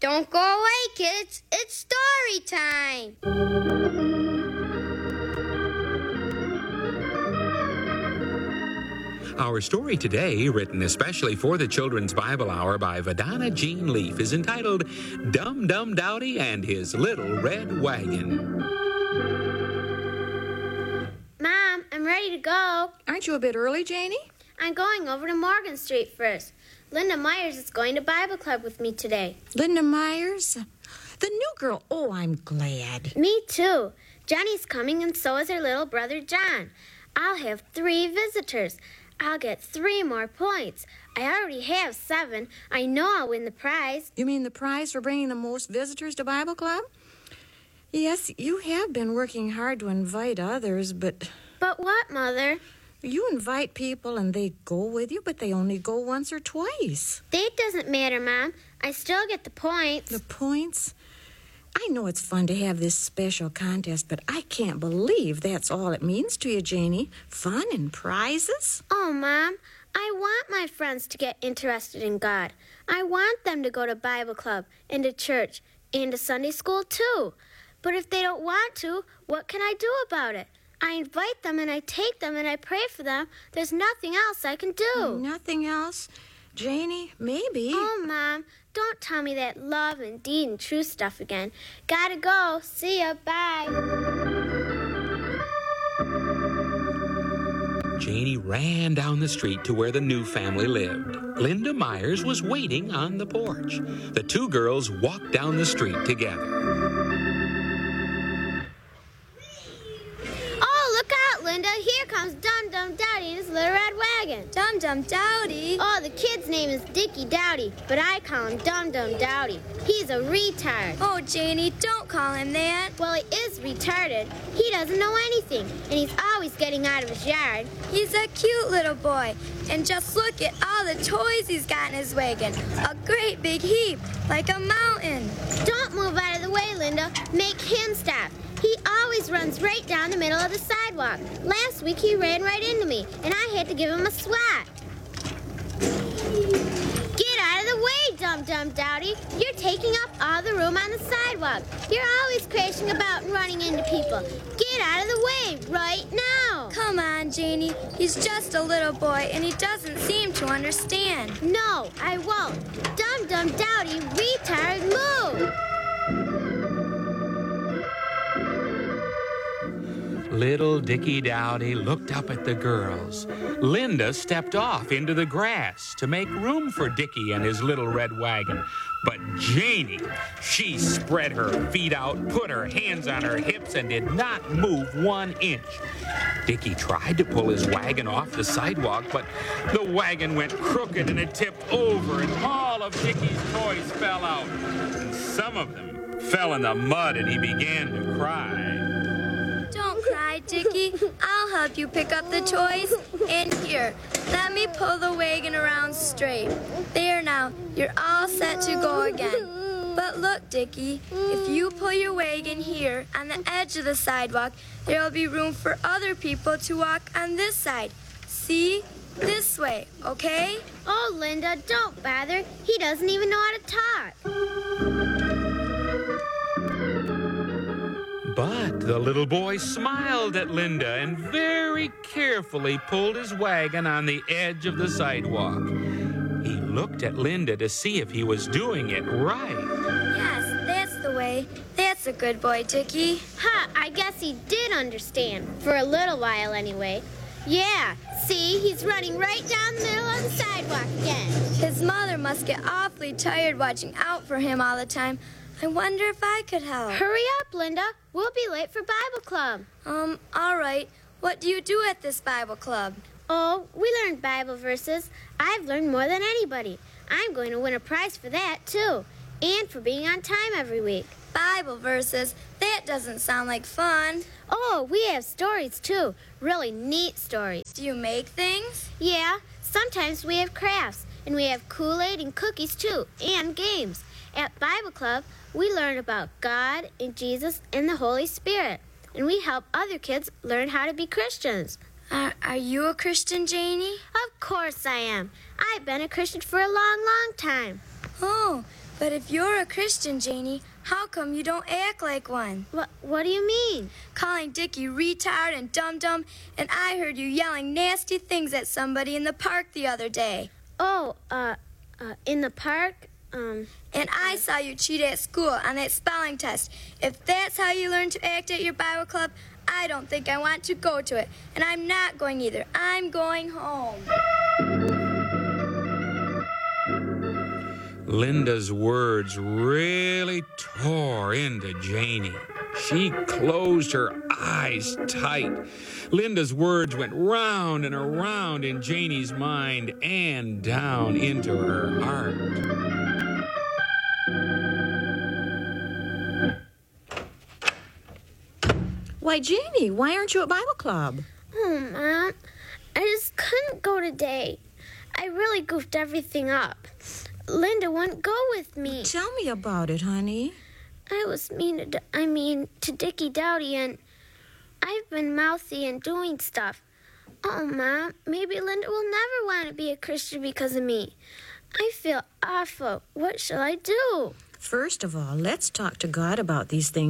Don't go away, kids. It's story time. Our story today, written especially for the Children's Bible Hour by Vidana Jean Leaf, is entitled Dum Dum Dowdy and His Little Red Wagon. Mom, I'm ready to go. Aren't you a bit early, Janie? I'm going over to Morgan Street first. Linda Myers is going to Bible Club with me today. Linda Myers? The new girl. Oh, I'm glad. Me too. Jenny's coming and so is her little brother John. I'll have 3 visitors. I'll get 3 more points. I already have 7. I know I'll win the prize. You mean the prize for bringing the most visitors to Bible Club? Yes, you have been working hard to invite others, but... But what, Mother? You invite people and they go with you, but they only go once or twice. That doesn't matter, Mom. I still get the points. The points? I know it's fun to have this special contest, but I can't believe that's all it means to you, Janie. Fun and prizes? Oh, Mom, I want my friends to get interested in God. I want them to go to Bible Club and to church and to Sunday school, too. But if they don't want to, what can I do about it? I invite them and I take them and I pray for them. There's nothing else I can do. Nothing else? Janie, maybe. Oh, Mom, don't tell me that love and deed and truth stuff again. Gotta go. See ya. Bye. Janie ran down the street to where the new family lived. Linda Myers was waiting on the porch. The 2 girls walked down the street together. Linda, here comes Dum Dum Dowdy in his little red wagon. Dum Dum Dowdy? Oh, the kid's name is Dickie Dowdy, but I call him Dum Dum Dowdy. He's a retard. Oh, Janie, don't call him that. Well, he is retarded. He doesn't know anything, and he's always getting out of his yard. He's a cute little boy, and just look at all the toys he's got in his wagon. A great big heap, like a mountain. Don't move out of the way, Linda. Make him stop. He always runs right down the middle of the sidewalk. Last week he ran right into me, and I had to give him a swat. Get out of the way, Dum Dum Dowdy. You're taking up all the room on the sidewalk. You're always crashing about and running into people. Get out of the way right now. Come on, Janie. He's just a little boy, and he doesn't seem to understand. No, I won't. Dum Dum Dowdy, retard, move. Little Dickie Dowdy looked up at the girls. Linda stepped off into the grass to make room for Dickie and his little red wagon. But Janie, she spread her feet out, put her hands on her hips, and did not move 1 inch. Dickie tried to pull his wagon off the sidewalk, but the wagon went crooked and it tipped over, and all of Dickie's toys fell out. And some of them fell in the mud, and he began to cry. Don't cry, Dickie. I'll help you pick up the toys. And here, let me pull the wagon around straight. There now, you're all set to go again. But look, Dickie, if you pull your wagon here on the edge of the sidewalk, there will be room for other people to walk on this side. See? This way, okay? Oh, Linda, don't bother. He doesn't even know how to talk. But the little boy smiled at Linda and very carefully pulled his wagon on the edge of the sidewalk. He looked at Linda to see if he was doing it right. Yes, that's the way. That's a good boy, Dickie. Ha, I guess he did understand. For a little while, anyway. Yeah, see, he's running right down the middle of the sidewalk again. His mother must get awfully tired watching out for him all the time. I wonder if I could help. Hurry up, Linda. We'll be late for Bible Club. All right. What do you do at this Bible Club? Oh, we learn Bible verses. I've learned more than anybody. I'm going to win a prize for that, too. And for being on time every week. Bible verses? That doesn't sound like fun. Oh, we have stories, too. Really neat stories. Do you make things? Yeah. Sometimes we have crafts. And we have Kool-Aid and cookies, too. And games. At Bible Club, we learn about God and Jesus and the Holy Spirit. And we help other kids learn how to be Christians. Are you a Christian, Janie? Of course I am. I've been a Christian for a long, long time. Oh, But if you're a Christian, Janie, how come you don't act like one? What do you mean? Calling Dickie retard and dum-dum, and I heard you yelling nasty things at somebody in the park the other day. Oh, in the park? And I saw you cheat at school on that spelling test. If that's how you learn to act at your Bible club, I don't think I want to go to it. And I'm not going either. I'm going home. Linda's words really tore into Janie. She closed her eyes tight. Linda's words went round and around in Janie's mind and down into her heart. Why, Janie, why aren't you at Bible club? Oh, Mom, I just couldn't go today. I really goofed everything up. Linda wouldn't go with me. Tell me about it, honey. I was mean to Dickie Dowdy, and I've been mouthy and doing stuff. Oh, Mom, maybe Linda will never want to be a Christian because of me. I feel awful. What shall I do? First of all, let's talk to God about these things